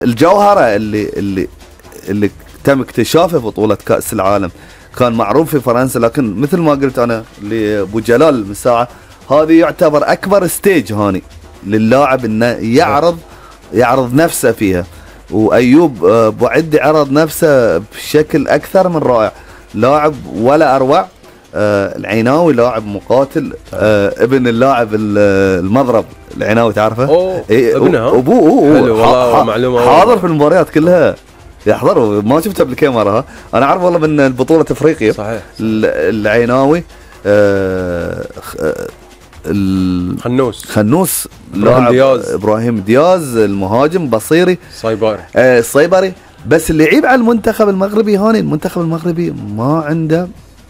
الجوهرة اللي تم اكتشافه في بطولة كأس العالم كان معروف في فرنسا، لكن مثل ما قلت أنا لأبو جلال من ساعة، هذه يعتبر أكبر ستيج هاني للاعب إنه يعرض نفسه فيها. وأيوب بوعدي عرض نفسه بشكل أكثر من رائع، لاعب ولا أروع. العيناوي لاعب مقاتل، ابن اللاعب المضرب العيناوي تعرفه؟ ابوه حلو والله، معلومه حاضر في المباريات كلها، يحضروا. ما شفته بالكاميرا، انا عارف والله من بطولة افريقيا. صحيح. العيناوي خنوس ابراهيم دياز المهاجم بصيري الصيبري. بس اللي يعيب على المنتخب المغربي هوني، المنتخب المغربي ما عنده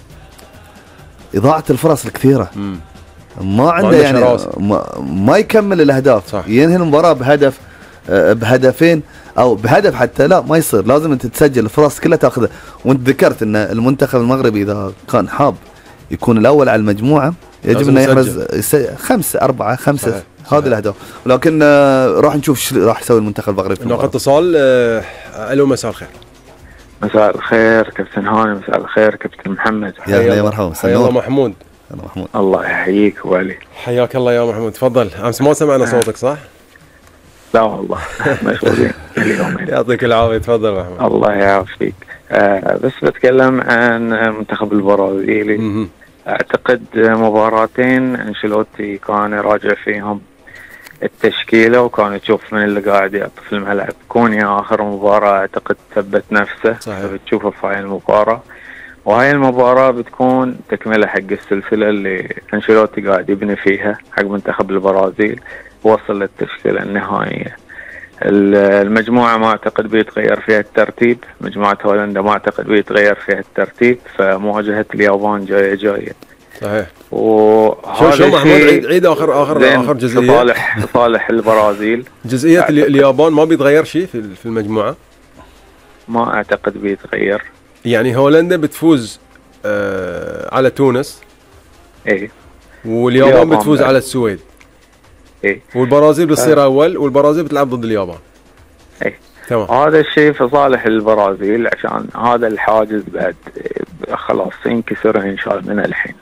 إضاعة الفرص الكثيرة، ما عنده يعني ما يكمل الأهداف، ينهي المباراة بهدفين أو بهدف حتى، لا ما يصير، لازم أنت تسجل الفرص كلها تأخذها. وأنت ذكرت أن المنتخب المغربي إذا كان حاب يكون الأول على المجموعة يجب أنه يحرز 5 هذه الأهداف. ولكن راح نشوف ايش راح يسوي المنتخب المغربي. ناخذ اتصال. الو، مساء الخير. مساء الخير كابتن هاني، مساء الخير كابتن محمد. يا مرحبا. حيا الله محمود. الله يحييك وعلي. حياك الله يا محمود، تفضل. امس ما سمعنا صوتك صح؟ لا والله مشغولين اليوم. يعطيك العافيه، تفضل محمود. الله يعافيك. بس بتكلم عن المنتخب البرازيلي. اعتقد مباراتين انشيلوتي كان يراجع فيهم التشكيله، وكان يشوف من اللي قاعد يعطي في الملعب. كونيا اخر مباراه اعتقد ثبت نفسه، بتشوفه في هاي المباراه، وهاي المباراه بتكون تكمله حق السلسله اللي انشيلوتي قاعد يبني فيها حق منتخب البرازيل، وصل للتشكيله النهائيه. المجموعه ما اعتقد بيتغير فيها الترتيب، مجموعه هولندا ما اعتقد بيتغير فيها الترتيب، فمواجهه اليابان جايه. صحيح. شو محمود، عيد اخر جزئيه صالح البرازيل. جزئيه اليابان ما بيتغير شيء في المجموعه؟ ما اعتقد بيتغير. يعني هولندا بتفوز على تونس، واليابان بتفوز على السويد، والبرازيل بتصير اول، والبرازيل بتلعب ضد اليابان. تمام. هذا الشيء في صالح البرازيل، عشان هذا الحاجز بعد خلاص ينكسر ان شاء الله من الحين.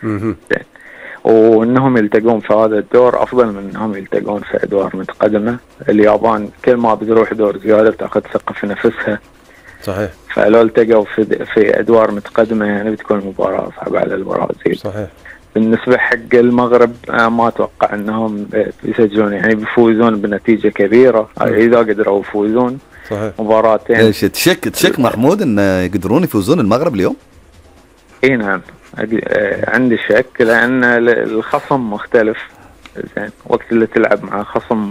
وانهم يلتقون في هذا الدور افضل من انهم يلتقون في ادوار متقدمه. اليابان كل ما بتروح دور زياده بتاخذ ثقه في نفسها. صحيح. فلو التقوا في ادوار متقدمه يعني بتكون مباراه صعبه على البرازيل. صحيح. بالنسبه حق المغرب ما اتوقع انهم بيسجلون، يعني بيفوزون بنتيجه كبيره اذا قدروا يفوزون. صحيح. مباراتين. تشك محمود ان يقدرون يفوزون المغرب اليوم؟ اي نعم، عندي شك، لان الخصم مختلف. زين، وقت اللي تلعب مع خصم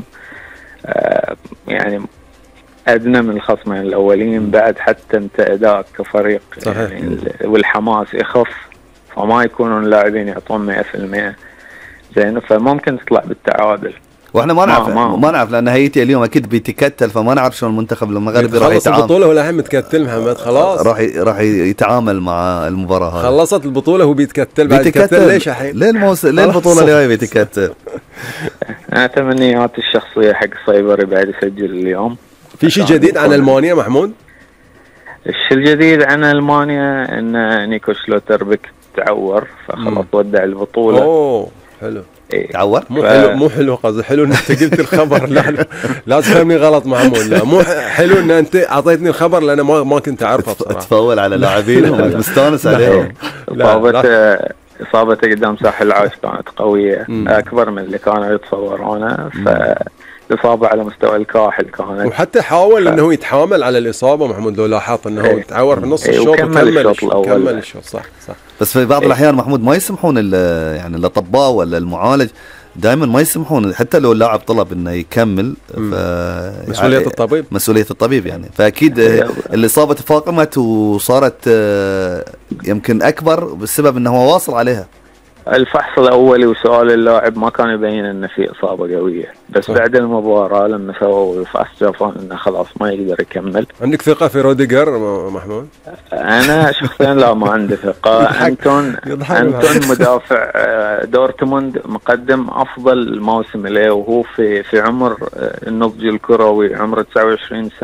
يعني ادنى من الخصمين الاولين، بعد حتى انت اداءك كفريق يعني والحماس يخف، فما يكونون اللاعبين يعطون 100%. زين، فممكن تطلع بالتعادل. واحنا ما نعرف لان هيتي اليوم اكيد بيتكتل، فما نعرف شلون المنتخب المغربي راح يتعامل. البطوله ولا هم متكتل محمد؟ خلاص راح يتعامل مع المباراه هذه. خلصت البطوله وهو بيتكتل. بعد يتكتل ليش الحين؟ ليه البطوله الجايه بيتكتل؟ انا تمنياتي الشخصيه حق صيبري بعد يسجل اليوم. في شيء جديد عن المانيا محمود؟ الشيء الجديد عن المانيا ان نيكو شلوتربيك تعور، فخلاص ودع البطوله. اوه حلو. تعور؟ مو حلو قصدي حلو ان انت قلت الخبر. لا تفهمني غلط محمود، لا مو حلو ان انت اعطيتني الخبر لان ما كنت اعرفه بصراحه. تفول على لاعبين ومستانس عليهم. اصابته قدام ساحل العاج كانت قويه اكبر من اللي كانوا يتصورونه، الإصابة على مستوى الكاحل كانت. وحتى حاول انه يتحامل على الإصابة محمود، لو لاحظت انه تعور في نص الشوط وكمل الشوط. صح. بس في بعض الأحيان محمود ما يسمحون يعني الأطباء ولا المعالج دائما ما يسمحون، حتى لو اللاعب طلب انه يكمل مسؤولية الطبيب يعني. فأكيد الإصابة تفاقمت وصارت يمكن أكبر بسبب انه هو واصل عليها. الفحص الأولي وسؤال اللاعب ما كان يبين أنه في إصابة قوية، بس بعد المباراة لما سووا الفحص شافوا أنه خلاص ما يقدر يكمل. عندك ثقة في روديجر محمود؟ أنا شخصيا لا، ما عندي ثقة. أنتون مدافع دورتموند مقدم افضل موسم له، وهو في عمر النضج الكروي، عمره 29 سنه.